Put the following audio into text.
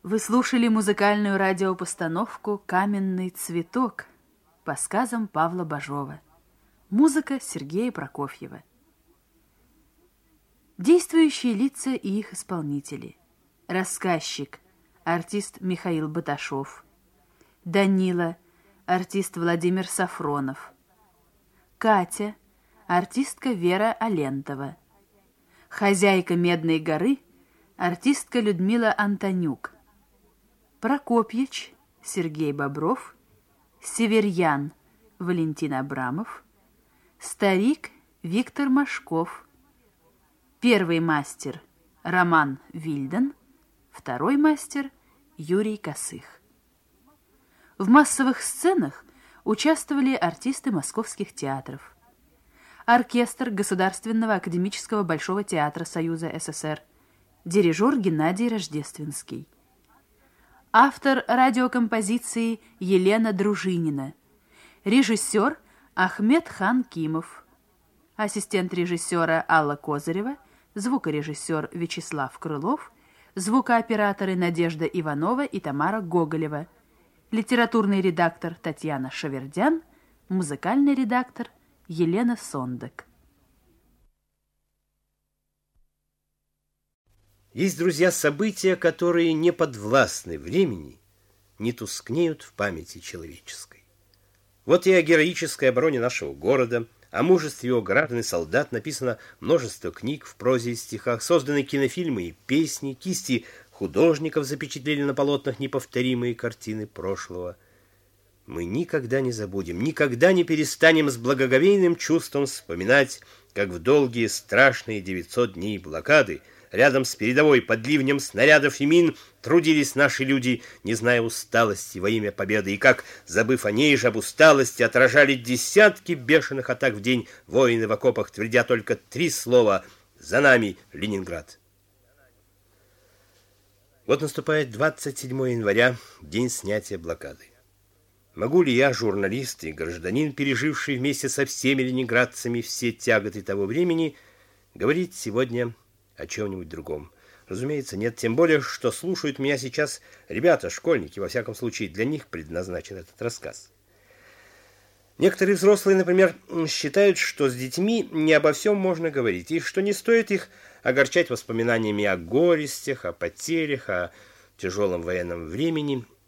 Вы слушали музыкальную радиопостановку «Каменный цветок» по сказам Павла Бажова. Музыка Сергея Прокофьева. Действующие лица и их исполнители. Рассказчик, артист Михаил Баташов. Данила, артист Владимир Сафронов. Катя, артистка Вера Алентова. Хозяйка Медной горы, артистка Людмила Антонюк. Прокопьич Сергей Бобров. Северьян Валентин Абрамов. Старик Виктор Машков. Первый мастер Роман Вильден. Второй мастер Юрий Косых. В массовых сценах участвовали артисты московских театров. Оркестр Государственного академического Большого театра Союза СССР. Дирижер Геннадий Рождественский. Автор радиокомпозиции Елена Дружинина. Режиссер Ахмед Хан Кимов. Ассистент режиссера Алла Козырева. Звукорежиссер Вячеслав Крылов. Звукооператоры Надежда Иванова и Тамара Гоголева. Литературный редактор Татьяна Шавердян. Музыкальный редактор Елена Сондак. Есть, друзья, события, которые не подвластны времени, не тускнеют в памяти человеческой. Вот и о героической обороне нашего города, о мужестве его граждан и солдат написано множество книг в прозе и стихах, созданы кинофильмы и песни, кисти художников запечатлели на полотнах неповторимые картины прошлого. Мы никогда не забудем, никогда не перестанем с благоговейным чувством вспоминать, как в долгие страшные 900 дней блокады рядом с передовой под ливнем снарядов и мин трудились наши люди, не зная усталости во имя победы, и как, забыв о ней же, об усталости, отражали десятки бешеных атак в день воины в окопах, твердя только 3 слова: «За нами, Ленинград». Вот наступает 27 января, день снятия блокады. Могу ли я, журналист и гражданин, переживший вместе со всеми ленинградцами все тяготы того времени, говорить сегодня о чем-нибудь другом? Разумеется, нет, тем более, что слушают меня сейчас ребята, школьники, во всяком случае, для них предназначен этот рассказ. Некоторые взрослые, например, считают, что с детьми не обо всем можно говорить, и что не стоит их огорчать воспоминаниями о горестях, о потерях, о тяжелом военном времени.